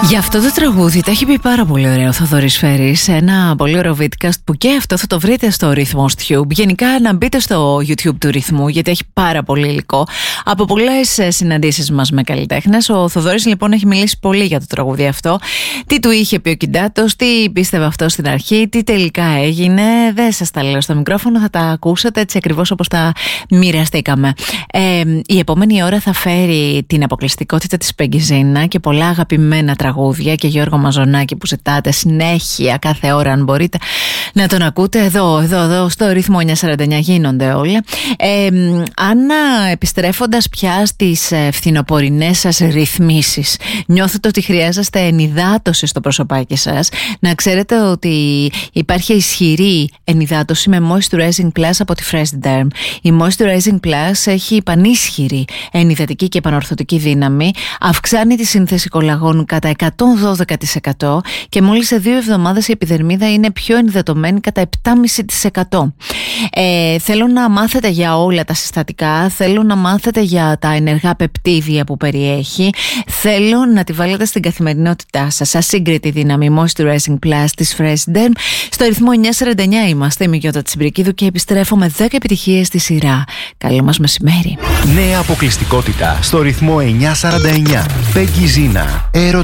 Για αυτό το τραγούδι τα έχει πει πάρα πολύ ωραίο ο Θοδωρής Φέρης. Ένα πολύ ωραίο vidcast που και αυτό θα το βρείτε στο Ρυθμός Tube. Γενικά να μπείτε στο YouTube του Ρυθμού, γιατί έχει πάρα πολύ υλικό από πολλές συναντήσεις μας με καλλιτέχνες. Ο Θοδωρής λοιπόν έχει μιλήσει πολύ για το τραγούδι αυτό. Τι του είχε πει ο Κιντάτος, τι πίστευε αυτό στην αρχή, τι τελικά έγινε. Δεν σας τα λέω στο μικρόφωνο, θα τα ακούσατε έτσι ακριβώς όπως τα μοιραστήκαμε. Η επόμενη ώρα θα φέρει την αποκλειστικότητα της Πεγκιζίνα και πολλά αγαπημένα τραγούδια και Γιώργο Μαζονάκη που ζητάτε συνέχεια κάθε ώρα, αν μπορείτε να τον ακούτε εδώ στο Ρυθμό 949 γίνονται όλα. Επιστρέφοντας πια στις φθινοπορεινές σας ρυθμίσεις, νιώθετε ότι χρειάζεστε ενυδάτωση στο προσωπάκι σας, να ξέρετε ότι υπάρχει ισχυρή ενυδάτωση με Moisturizing Plus από τη Fresh Derm. Η Moisturizing Plus έχει πανίσχυρη ενυδατική και επανορθωτική δύναμη, αυξάνει τη σύνθεση κολαγόνου κατά 112% και μόλις σε 2 εβδομάδες η επιδερμίδα είναι πιο ενυδατωμένη κατά 7,5%. Θέλω να μάθετε για όλα τα συστατικά, θέλω να μάθετε για τα ενεργά πεπτίδια που περιέχει, θέλω να τη βάλετε στην καθημερινότητά σας. Ασύγκριτη δύναμη Moisturizing Plus της Fresh Derm. Στο Ρυθμό 949 είμαστε, είμαι η Γιώτα Τσιμπρικίδου και επιστρέφω με 10 επιτυχίες στη σειρά. Καλό μας μεσημέρι. Νέα αποκλειστικότητα στο Ρυθμό 949. Πεγκιζίνα.